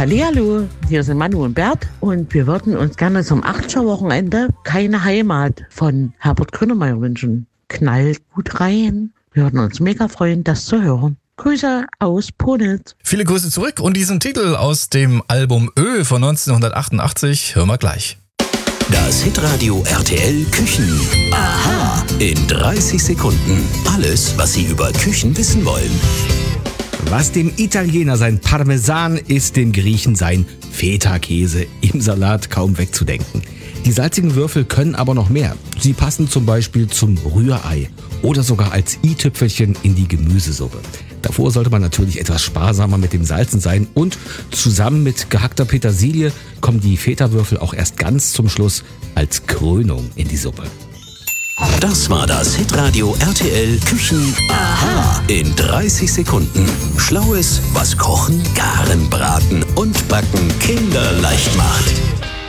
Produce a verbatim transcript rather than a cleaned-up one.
Hallihallo, hier sind Manu und Bert und wir würden uns gerne zum achtziger-Wochenende Keine Heimat von Herbert Grönemeyer wünschen. Knallt gut rein. Wir würden uns mega freuen, das zu hören. Grüße aus Ponitz. Viele Grüße zurück und diesen Titel aus dem Album Ö von neunzehnhundertachtundachtzig hören wir gleich. Das Hitradio R T L Küchen. Aha. In dreißig Sekunden. Alles, was Sie über Küchen wissen wollen. Was dem Italiener sein Parmesan ist, dem Griechen sein Feta-Käse im Salat kaum wegzudenken. Die salzigen Würfel können aber noch mehr. Sie passen zum Beispiel zum Rührei oder sogar als i-Tüpfelchen in die Gemüsesuppe. Davor sollte man natürlich etwas sparsamer mit dem Salzen sein und zusammen mit gehackter Petersilie kommen die Feta-Würfel auch erst ganz zum Schluss als Krönung in die Suppe. Das war das Hitradio R T L Küchen Aha in dreißig Sekunden. Schlaues, was Kochen, Garen, Braten und Backen kinderleicht macht.